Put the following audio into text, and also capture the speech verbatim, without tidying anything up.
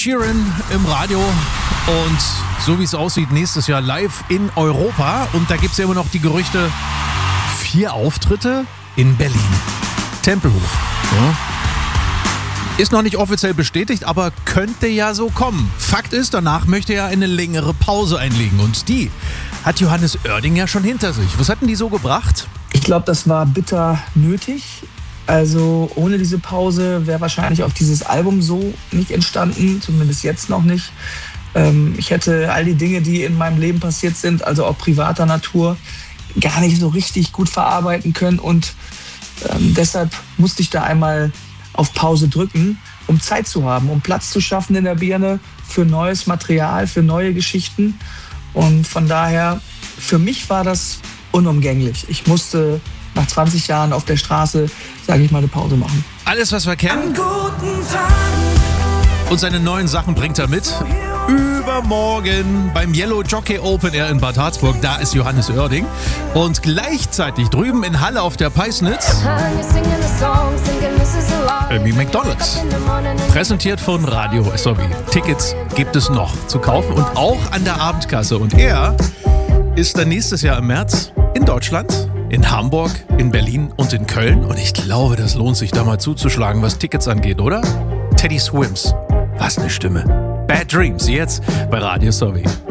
Sheeran im Radio und so wie es aussieht, nächstes Jahr live in Europa. Und da gibt es ja immer noch die Gerüchte, vier Auftritte in Berlin. Tempelhof. Ja. Ist noch nicht offiziell bestätigt, aber könnte ja so kommen. Fakt ist, danach möchte er eine längere Pause einlegen. Und die hat Johannes Oerding ja schon hinter sich. Was hat denn die so gebracht? Ich glaube, das war bitter nötig. Also ohne diese Pause wäre wahrscheinlich auch dieses Album so nicht entstanden, zumindest jetzt noch nicht. Ähm, ich hätte all die Dinge, die in meinem Leben passiert sind, also auch privater Natur, gar nicht so richtig gut verarbeiten können. Und ähm, deshalb musste ich da einmal auf Pause drücken, um Zeit zu haben, um Platz zu schaffen in der Birne für neues Material, für neue Geschichten. Und von daher, für mich war das unumgänglich. Ich musste nach zwanzig Jahren auf der Straße, sage ich mal, eine Pause machen. Alles, was wir kennen. Und seine neuen Sachen bringt er mit. Übermorgen beim Yellow Jockey Open Air in Bad Harzburg. Da ist Johannes Oerding. Und gleichzeitig drüben in Halle auf der Peisnitz Amy McDonald's. Präsentiert von Radio S O B. Tickets gibt es noch zu kaufen und auch an der Abendkasse. Und er ist dann nächstes Jahr im März in Deutschland, in Hamburg, in Berlin und in Köln. Und ich glaube, das lohnt sich da mal zuzuschlagen, was Tickets angeht, oder? Teddy Swims. Was eine Stimme. Bad Dreams, jetzt bei Radio S O B.